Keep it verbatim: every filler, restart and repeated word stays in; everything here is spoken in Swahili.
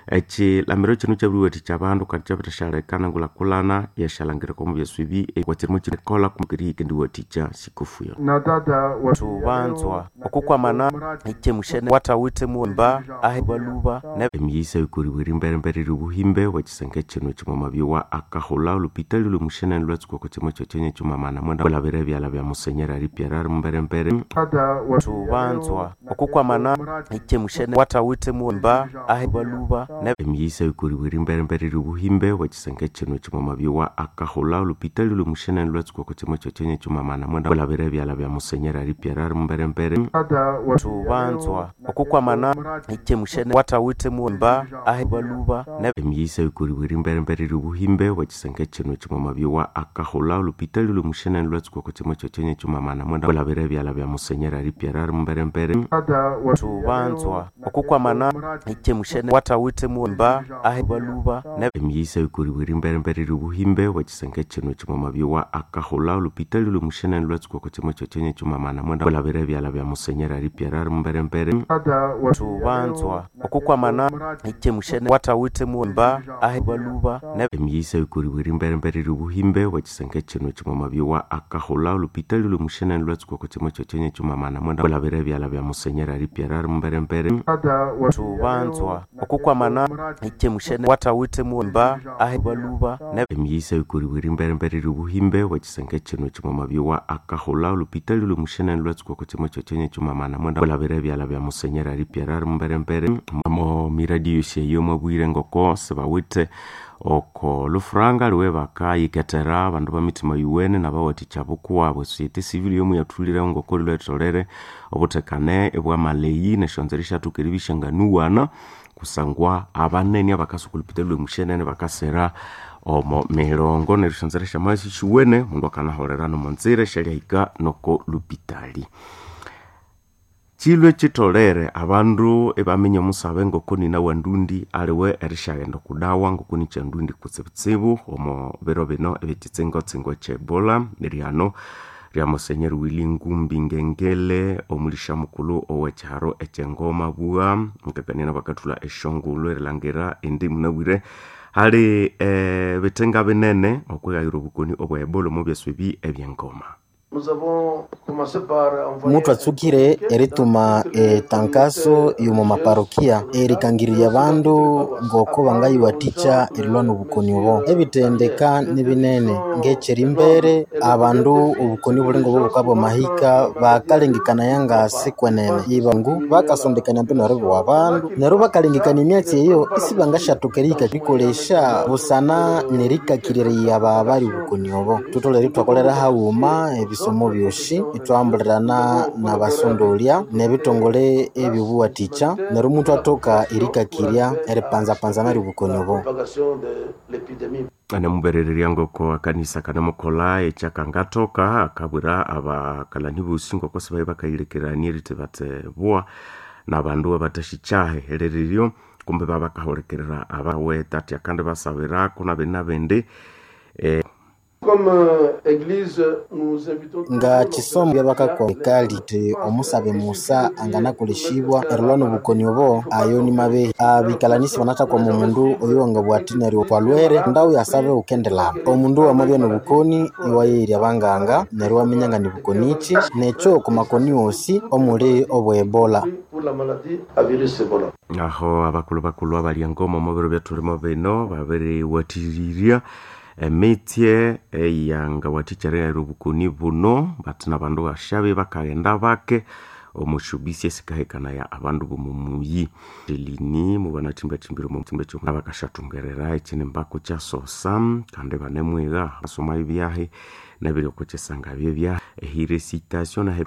echi la mero chino chabruwe tichabandu kachapita shale kana ngula kulana ya shalangire kwa mbya suivi e kwa chirimo chine kola kumkiri kenduwa ticha sikufuyo tubanzwa okukwa mana iche mushene wata wite muomba ahe baluba na emyisa yukuri wiri mbere mbere rubuhimbe wachisenge chino chimo mabiwa akahola ulupitali ulu mushene nluatsuko kwa chimo chochenye chuma mana mwenda wala bere vyala vya musenyera ripiarar mbere mbere tubanzwa okukwa mana iche mushene wata wite muomba ahe baluba na emyisa yukuri wiri mbere mbere rubuhimbe wachisenge chino chimo mabiwa akahola ulupitali ulu mushene nluatsuko kwa chimo chochenye chuma mana mwenda wala bere vyala vya musenyera ripiarar mbere mbere tubanzwa okukwa mana iche mushene wata wite muomba ahe baluba na emyisa yukuri wiri mbere mbere rubuhimbe wachisenge chino chimo mabiwa akahola ulupitali ulu mushene nluatsuko kwa chimo chochenye chuma mana mwenda wala bere vyala vya musenyera ripiarar mbere mbere tubanzwa okukwa mana iche mushene wata wite muomba ahe baluba na emyisa yukuri wiri mbere mbere rubuhimbe wachisenge chino chimo mabiwa akahola ulupitali ulu mushene nluatsuko kwa chimo chochenye chuma mana mwenda wala bere vyala vya musenyera ripiarar mbere mbere tubanzwa okukwa mana iche mushene wata wite muomba ahe baluba na emyisa yukuri wiri mbere mbere rubuhimbe wachisenge chino chimo mabiwa akahola ulupitali ulu mushene nluatsuko kwa chimo chochenye chuma mana mwenda wala bere vyala vya musenyera ripiarar mbere mbere tubanzwa okukwa mana iche mushene wata wite muomba ahe baluba na emyisa yukuri wiri mbere mbere rubuhimbe wachisenge chino chimo mabiwa akahola ulupitali ulu mushene nluatsuko kwa chimo chochenye chuma mana mwenda wala bere vyala vya musenyera ripiarar mbere mbere mo miradi yose yo mabwire ngoko sebawite oko lufranga liwe bakayiketera bandu bamitima yuwene nabawati chabukuwa abo society civil yo muyatulira ngoko lwetolere obutekane ebwa maleyi neshonzerisha tukiribisha nganuwana kusangwa abanene abakasukulipitelwe mushenene bakasera omo mirongo nerishonzerisha mazi shuwene mundu akanahorera no monzire sheria ika noko lupitali chilwe chitolere abandu ebamenye musabe ngokoni na wandundi aliwe erishagenda kudawa ngokoni chandundi kutsibutsibu omo bero bino ebititsengo tsengo chebola niriano rya musenyeri Wilingumbi Ngengele omulisha mukulu owecharo echengoma bua mkakanina bakatula eshongulwe relangera indi munawire hali e, bitenga binene okwegayiro bukoni obwa ebola mu byaswebi ebyengoma. Mutu atsukire erituma e, tankaso yumo maparokia erikangiriria bandu ngoko bangayiwaticha erilwana obukoni obo ebitendeka nibinene ngecheri mbere abandu obukoni bulingo bo bukabwa mahika bakalengekana yanga sekwenene ibangu bakasondekana mpeno aribo abandu nero bakalengekana imyatsi eyo isibangashatukirika bikolesha busana nerikakiriria ababari obukoni obo tutolere twakolera hauma ebisomo byoshi itwamburirana na basondolia nebitongole ebibuwaticha nero muntu atoka erikakiria eripanza panza nari obukoni obo ane muberereri ngoko akanisa kana mukola echakangatoka akabura abakalani busingo kose baye bakayirekerani ritebate bwa nabandu abatashichahe herererio kumbe babakahorekerera abawe tati akande basabira kuna bena bende eh Comme euh, église nous invitons nga chisomo byabakakwa kalite omusabe Musa angana kulishibwa erlano bukoni obo ayoni mabe abikalanisi banata kwa mundu oyonga bwatinari opalwere ndawo yasabe ukendela omundu amabya no bukoni iwayiri abanganga nerwa minyanga ni bukonichi necho kumakoni osi omule obwe Ebola pour la maladie à virus Ebola. aho abakulu bakulu abali ngoma mobero byatulimo beno babere watiriria emetie eyanga watichere rubukuni buno batina bandu bashabe bakagenda bake omushubisi esikahekana ya abandu bumumuyi lini mubana timba timbiro mu timba cyo bakashatungerera ekine mbako cha sosam kandi banemwega asoma ibyahe nabiri ko cyesanga bye bya ehire citation na